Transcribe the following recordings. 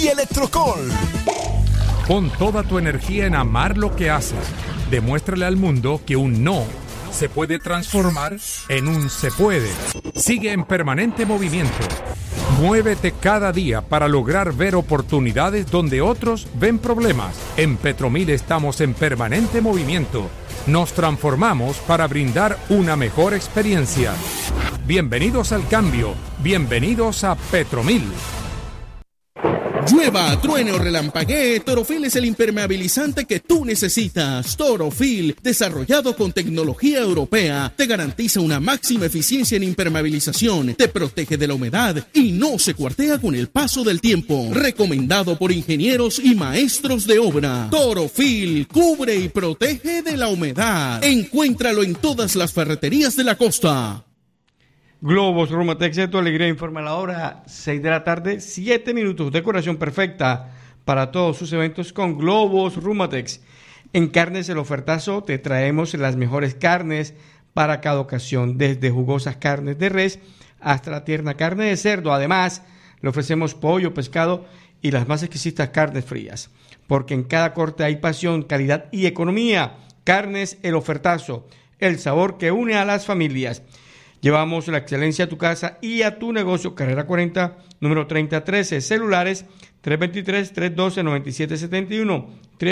y Electrocol. Pon toda tu energía en amar lo que haces. Demuéstrale al mundo que un no se puede transformar en un se puede. Sigue en permanente movimiento. Muévete cada día para lograr ver oportunidades donde otros ven problemas. En Petromil estamos en permanente movimiento. Nos transformamos para brindar una mejor experiencia. Bienvenidos al cambio. Bienvenidos a Petromil. Llueva, truene o relampaguee, Torofil es el impermeabilizante que tú necesitas. Torofil, desarrollado con tecnología europea, te garantiza una máxima eficiencia en impermeabilización, te protege de la humedad y no se cuartea con el paso del tiempo. Recomendado por ingenieros y maestros de obra. Torofil, cubre y protege de la humedad. Encuéntralo en todas las ferreterías de la costa. Globos Rumatex, tu alegría, informa la hora 6 de la tarde, 7 minutos. Decoración perfecta para todos sus eventos con Globos Rumatex. En Carnes El Ofertazo te traemos las mejores carnes para cada ocasión, desde jugosas carnes de res hasta la tierna carne de cerdo. Además, le ofrecemos pollo, pescado y las más exquisitas carnes frías, porque en cada corte hay pasión, calidad y economía. Carnes El Ofertazo, el sabor que une a las familias. Llevamos la excelencia a tu casa y a tu negocio. Carrera 40, número 3013. Celulares 323-312-9771,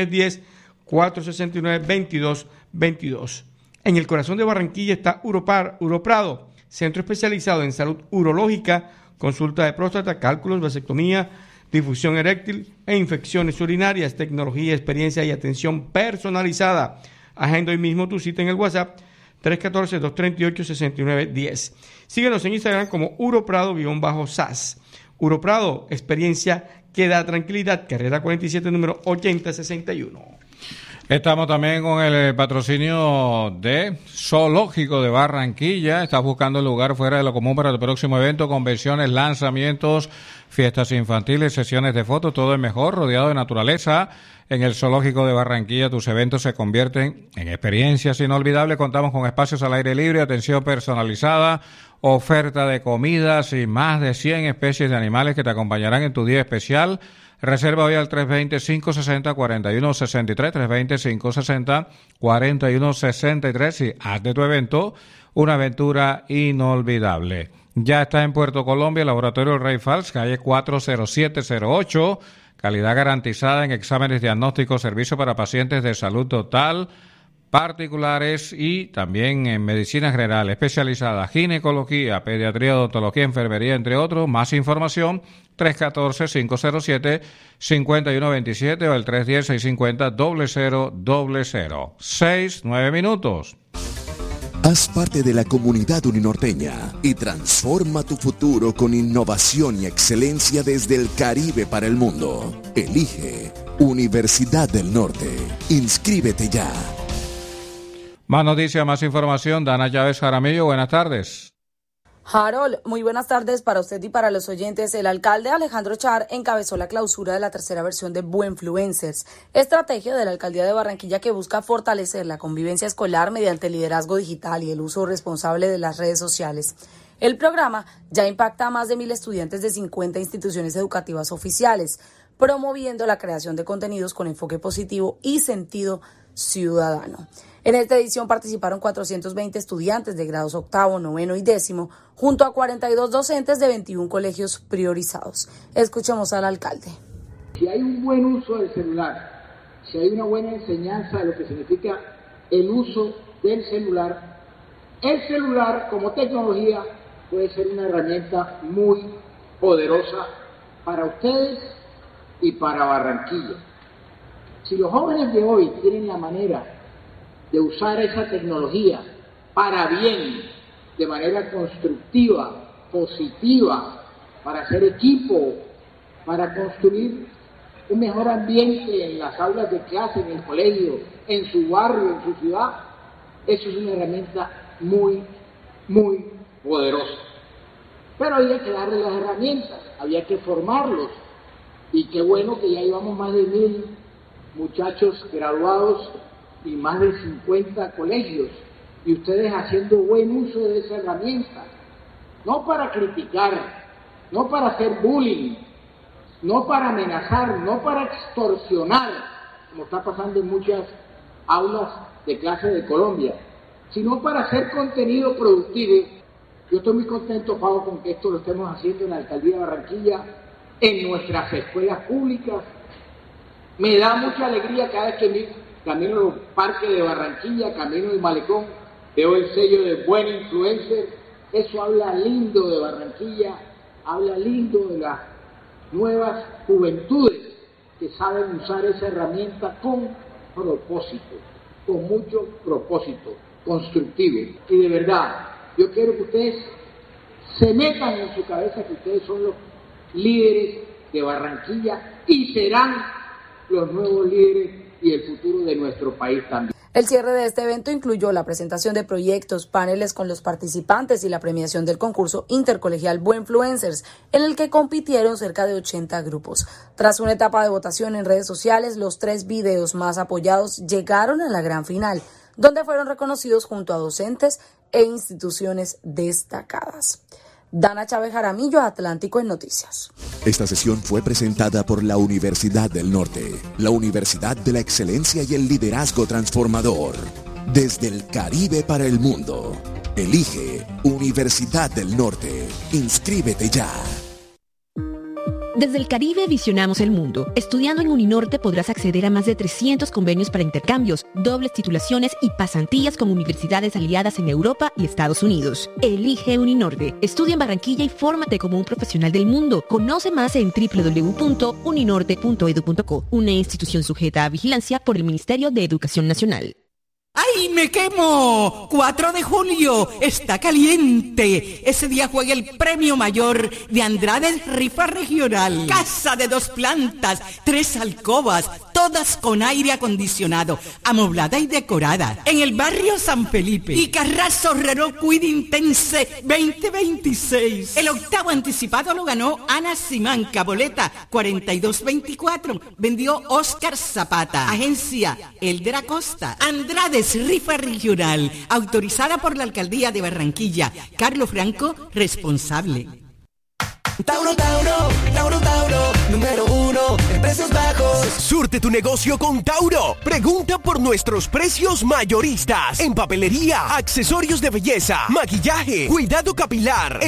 310-469-2222. En el corazón de Barranquilla está Uroprado, centro especializado en salud urológica, consulta de próstata, cálculos, vasectomía, difusión eréctil e infecciones urinarias, tecnología, experiencia y atención personalizada. Agenda hoy mismo tu cita en el WhatsApp 314-238-6910. Síguenos en Instagram como Uroprado-SAS. Uroprado, experiencia que da tranquilidad. Carrera 47, número 8061. Estamos también con el patrocinio de Zoológico de Barranquilla. Estás buscando el lugar fuera de lo común para tu próximo evento, convenciones, lanzamientos, fiestas infantiles, sesiones de fotos, todo es mejor, rodeado de naturaleza. En el Zoológico de Barranquilla tus eventos se convierten en experiencias inolvidables. Contamos con espacios al aire libre, atención personalizada, oferta de comidas y más de 100 especies de animales que te acompañarán en tu día especial. Reserva hoy al 320-560-4163, 320-560-4163 y haz de tu evento una aventura inolvidable. Ya está en Puerto Colombia, Laboratorio Rey Fals, calle 40708. Calidad garantizada en exámenes diagnósticos, servicio para pacientes de salud total, particulares y también en medicina general especializada, ginecología, pediatría, odontología, enfermería, entre otros. Más información, 314-507-5127 o el 310-650-0000. 6-9 minutos. Haz parte de la comunidad uninorteña y transforma tu futuro con innovación y excelencia desde el Caribe para el mundo. Elige Universidad del Norte. Inscríbete ya. Más noticias, más información. Dana Chávez Jaramillo, buenas tardes. Harold, muy buenas tardes para usted y para los oyentes. El alcalde Alejandro Char encabezó la clausura de la tercera versión de Buenfluencers, estrategia de la alcaldía de Barranquilla que busca fortalecer la convivencia escolar mediante el liderazgo digital y el uso responsable de las redes sociales. El programa ya impacta a más de 1.000 estudiantes de 50 instituciones educativas oficiales, promoviendo la creación de contenidos con enfoque positivo y sentido ciudadano. En esta edición participaron 420 estudiantes de grados octavo, noveno y décimo, junto a 42 docentes de 21 colegios priorizados. Escuchemos al alcalde. Si hay un buen uso del celular, si hay una buena enseñanza de lo que significa el uso del celular, el celular como tecnología puede ser una herramienta muy poderosa para ustedes y para Barranquilla. Si los jóvenes de hoy tienen la manera de usar esa tecnología para bien, de manera constructiva, positiva, para hacer equipo, para construir un mejor ambiente en las aulas de clase, en el colegio, en su barrio, en su ciudad, eso es una herramienta muy, muy poderosa. Pero había que darle las herramientas, había que formarlos, y qué bueno que ya llevamos más de 1.000 muchachos graduados y más de 50 colegios, y ustedes haciendo buen uso de esa herramienta, no para criticar, no para hacer bullying, no para amenazar, no para extorsionar, como está pasando en muchas aulas de clase de Colombia, sino para hacer contenido productivo. Yo estoy muy contento, Pablo, con que esto lo estemos haciendo en la Alcaldía de Barranquilla, en nuestras escuelas públicas. Me da mucha alegría cada vez que camino a los parques de Barranquilla, camino del Malecón, veo el sello de buen influencer. Eso habla lindo de Barranquilla, habla lindo de las nuevas juventudes que saben usar esa herramienta con propósito, con mucho propósito constructivo. Y de verdad, yo quiero que ustedes se metan en su cabeza que ustedes son los líderes de Barranquilla y serán los nuevos líderes y el futuro de nuestro país también. El cierre de este evento incluyó la presentación de proyectos, paneles con los participantes y la premiación del concurso intercolegial Buenfluencers, en el que compitieron cerca de 80 grupos. Tras una etapa de votación en redes sociales, los 3 videos más apoyados llegaron a la gran final, donde fueron reconocidos junto a docentes e instituciones destacadas. Dana Chávez Jaramillo, Atlántico en Noticias. Esta sesión fue presentada por la Universidad del Norte, la Universidad de la Excelencia y el Liderazgo Transformador. Desde el Caribe para el mundo. Elige Universidad del Norte. Inscríbete ya. Desde el Caribe visionamos el mundo. Estudiando en Uninorte podrás acceder a más de 300 convenios para intercambios, dobles titulaciones y pasantías con universidades aliadas en Europa y Estados Unidos. Elige Uninorte. Estudia en Barranquilla y fórmate como un profesional del mundo. Conoce más en www.uninorte.edu.co, una institución sujeta a vigilancia por el Ministerio de Educación Nacional. ¡Ay, me quemo! 4 de julio, está caliente. Ese día juega el premio mayor de Andrade Rifa Regional. Casa de 2 plantas, 3 alcobas, todas con aire acondicionado, amoblada y decorada. En el barrio San Felipe. Y Carrazo Herrero Cuid Intense 2026. El 8º anticipado lo ganó Ana Simanca, boleta 4224. Vendió Oscar Zapata. Agencia Elder Acosta. Andrade Rifa Regional, autorizada por la Alcaldía de Barranquilla. Carlos Franco, responsable. Tauro, Tauro, Tauro, Tauro, número 1 en precios bajos. Surte tu negocio con Tauro. Pregunta por nuestros precios mayoristas en papelería, accesorios de belleza, maquillaje, cuidado capilar.